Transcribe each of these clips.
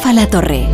Rafa La Torre.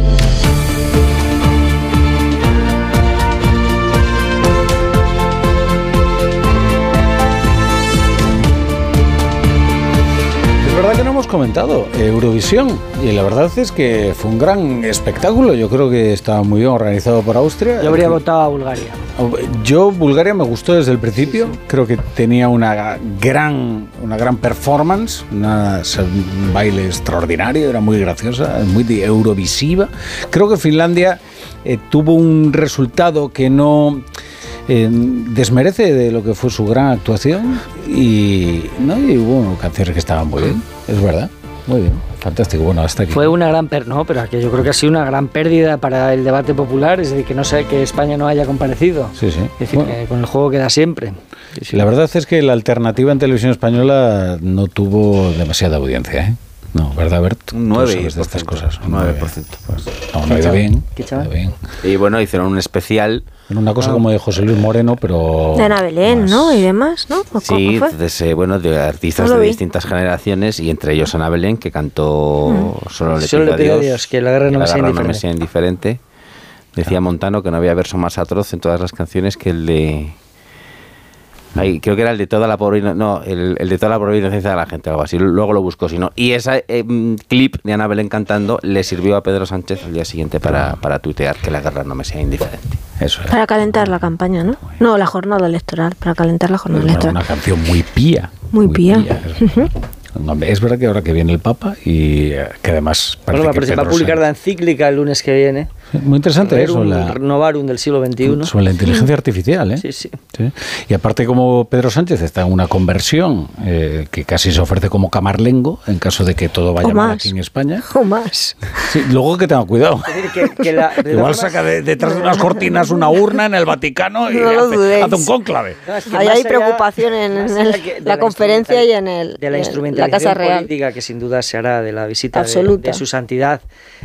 Es verdad que no hemos comentado Eurovisión y la verdad es que fue un gran espectáculo. Yo creo que estaba muy bien organizado por Austria. Yo habría votado a Bulgaria. Bulgaria me gustó desde el principio. Sí. Creo que tenía una gran performance, un baile extraordinario, era muy graciosa, muy eurovisiva. Creo que Finlandia tuvo un resultado que no desmerece de lo que fue su gran actuación y hubo canciones que estaban muy bien, es verdad, muy bien, fantástico. Bueno, hasta aquí. Fue una gran pero que yo creo que ha sido una gran pérdida para el debate popular, es decir, que no sé que España no haya comparecido. Sí. Es decir, que con el juego queda siempre. Sí. La verdad es que la alternativa en televisión española no tuvo demasiada audiencia, ¿eh? No, ¿verdad, Bert? Un 9% de estas cosas. Un 9%. Pues, no ha ido bien. Y bueno, hicieron un especial. Una cosa como de José Luis Moreno, pero... De Ana Belén, ¿no? Y demás, ¿no? Sí, de artistas de distintas generaciones y entre ellos Ana Belén, que cantó Solo le pido a Dios, que la guerra no me sea indiferente. Decía Montano que no había verso más atroz en todas las canciones que el de... creo que era el de toda la pobre el de toda la pobre inocencia de la gente, algo así. Luego lo busco, si no. Y ese clip de Ana Belén cantando le sirvió a Pedro Sánchez al día siguiente para tuitear que la guerra no me sea indiferente. Eso es. Para calentar la campaña, ¿no? No, la jornada electoral, para calentar la jornada electoral. Una canción muy pía. Muy pía. Es verdad que ahora que viene el Papa y que además parece que va a publicar la encíclica el lunes que viene. Muy interesante eso. Novarum del siglo XXI. Sobre la inteligencia artificial, ¿eh? Sí. Y aparte, como Pedro Sánchez está en una conversión que casi se ofrece como camarlengo en caso de que todo vaya mal aquí en España. O más. Sí, luego que tenga cuidado. Igual saca detrás de unas cortinas una urna en el Vaticano y hace un cónclave. Ahí hay preocupación en la conferencia y en de la instrumentalización la Casa Real política que sin duda se hará de la visita de su santidad.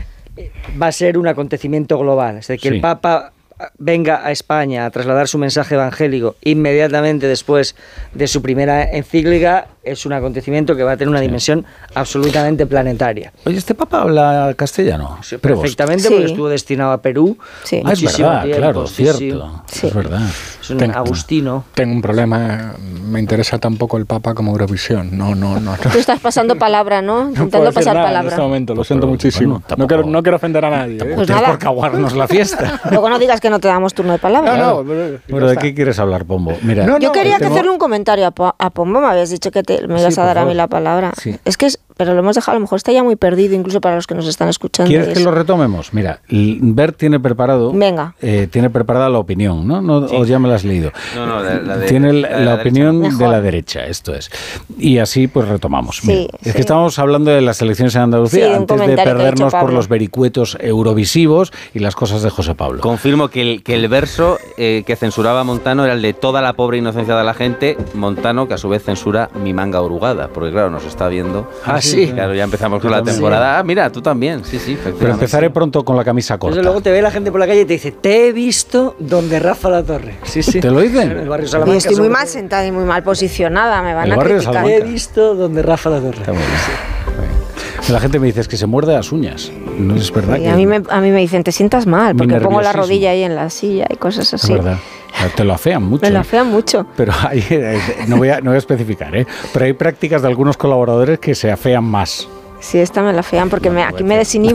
Va a ser un acontecimiento global, es decir, que el Papa venga a España a trasladar su mensaje evangélico inmediatamente después de su primera encíclica es un acontecimiento que va a tener una dimensión absolutamente planetaria. Oye, ¿este Papa habla castellano? Sí, perfectamente, porque estuvo destinado a Perú. Sí. Es verdad, tiempo, claro, cierto. Sí. Es verdad. Es un agustino. Tengo un problema, me interesa tampoco el Papa como Eurovisión. No. Tú estás pasando palabra, ¿no? Intentando pasar palabra. En este momento, lo siento muchísimo. Bueno, no quiero ofender a nadie. Pues nada. Por caguarnos la fiesta. Luego no digas que no te damos turno de palabra. Pero ¿de qué quieres hablar, Pombo? Mira, yo quería hacerle un comentario a Pombo. Me habías dicho que me ibas a dar a mí la palabra. Sí. Pero lo hemos dejado, a lo mejor está ya muy perdido, incluso para los que nos están escuchando. ¿Quieres que lo retomemos? Mira, Bert tiene preparado. Venga. Tiene preparada la opinión, ¿no? Sí. O ya me la has leído. No, tiene la opinión de la derecha, esto es. Y así pues retomamos. Mira, es que estábamos hablando de las elecciones en Andalucía antes de perdernos por los vericuetos eurovisivos y las cosas de José Pablo. Confirmo que el verso que censuraba Montano era el de toda la pobre inocencia de la gente. Montano, que a su vez censura Mi manga arrugada, porque claro, nos está viendo. Sí. Claro, ya empezamos con la temporada. Ah, mira, tú también. Sí, pero empezaré pronto con la camisa corta. Entonces luego te ve la gente por la calle y te dice, te he visto donde Rafa La Torre. Sí. ¿Te lo dicen? En el barrio Salamanca. Y estoy muy mal sentada y muy mal posicionada, me van a criticar. Te he visto donde Rafa La Torre. La gente me dice, es que se muerde las uñas. No es verdad. Sí, a mí me dicen, te sientas mal, porque pongo la rodilla ahí en la silla y cosas así. Es verdad. Te lo afean mucho. Me lo afean mucho. Pero no voy a especificar, pero hay prácticas de algunos colaboradores que se afean más. Sí, esta me la afean porque aquí me desinhibo.